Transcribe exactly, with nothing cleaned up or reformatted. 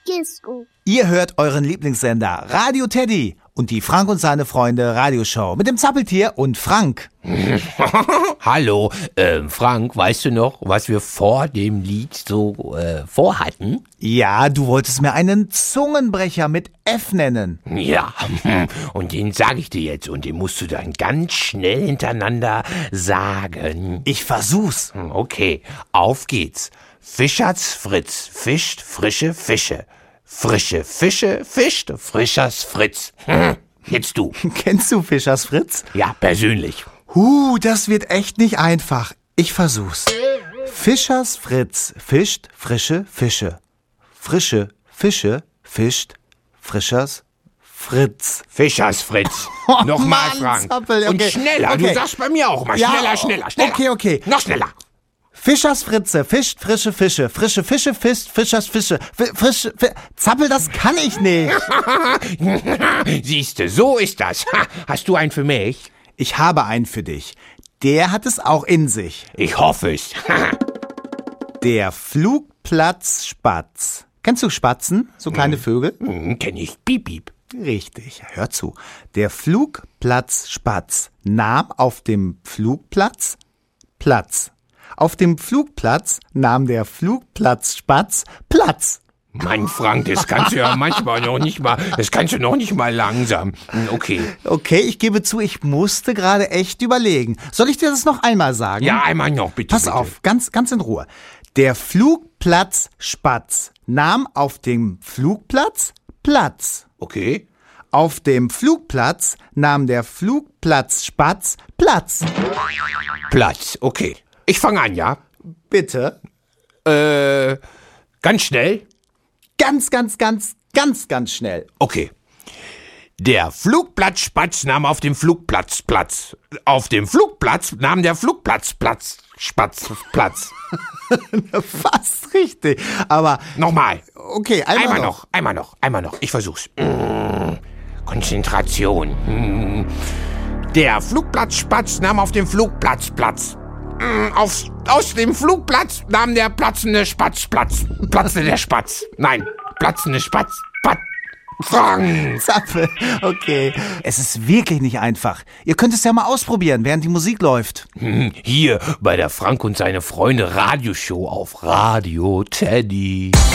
Disco. Ihr hört euren Lieblingssender Radio Teddy und die Frank und seine Freunde Radioshow mit dem Zappeltier und Frank. Hallo, ähm, Frank, weißt du noch, was wir vor dem Lied so äh, vorhatten? Ja, du wolltest mir einen Zungenbrecher mit F nennen. Ja, und den sage ich dir jetzt und den musst du dann ganz schnell hintereinander sagen. Ich versuch's. Okay, auf geht's. Fischers Fritz fischt frische Fische. Frische Fische fischt Frischers Fritz. Hm, jetzt du. Kennst du Fischers Fritz? Ja, persönlich. Huh, das wird echt nicht einfach. Ich versuch's. Fischers Fritz fischt frische Fische. Frische Fische fischt Frischers Fritz. Fischers Fritz. Oh, Nochmal, Mann, Frank. Zappel, okay. Und schneller. Okay. Du sagst bei mir auch mal Ja, schneller, schneller, schneller. Okay, okay. Noch schneller. Fischers Fritze fischt frische Fische. Frische Fische fischt Fischers Fische. F frische Fi Zappel, das kann ich nicht. Siehste, so ist das. Hast du einen für mich? Ich habe einen für dich. Der hat es auch in sich. Ich hoffe es. Der Flugplatzspatz. Kennst du Spatzen? So kleine Vögel? Hm, kenn ich. Piep, piep. Richtig, hör zu. Der Flugplatzspatz nahm auf dem Flugplatz Platz. Auf dem Flugplatz nahm der Flugplatzspatz Platz. Mann, Frank, das kannst du ja manchmal noch nicht mal, das kannst du noch nicht mal langsam. Hm, Okay. Okay, ich gebe zu, ich musste gerade echt überlegen. Soll ich dir das noch einmal sagen? Ja, einmal noch, bitte. Pass bitte. auf, ganz, ganz in Ruhe. Der Flugplatzspatz nahm auf dem Flugplatz Platz. Okay. Auf dem Flugplatz nahm der Flugplatzspatz Platz. Platz, okay. Ich fange an, ja? Bitte? Äh, ganz schnell? Ganz, ganz, ganz, ganz, ganz schnell. Okay. Der Flugplatzspatz nahm auf dem Flugplatz Platz. Auf dem Flugplatz nahm der Flugplatz Platz. Spatz Platz. Fast richtig. Aber, Nochmal. okay, einmal, Einmal noch. noch, einmal noch, einmal noch. Ich versuch's. Mm, Konzentration. Mm. Der Flugplatzspatz nahm auf dem Flugplatz Platz. Mm, auf, aus dem Flugplatz nahm der platzende Spatz Platz. Platzende der Spatz. Nein, platzende Spatz. Pat Frank. Zappel, okay. Es ist wirklich nicht einfach. Ihr könnt es ja mal ausprobieren, während die Musik läuft. Hm, Hier bei der Frank und seine Freunde Radioshow auf Radio Teddy.